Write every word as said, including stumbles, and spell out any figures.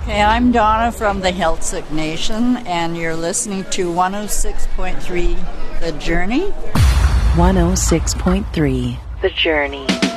Hey, I'm Donna from the Heiltsuk Nation, and you're listening to one oh six point three The Journey. one oh six point three The Journey.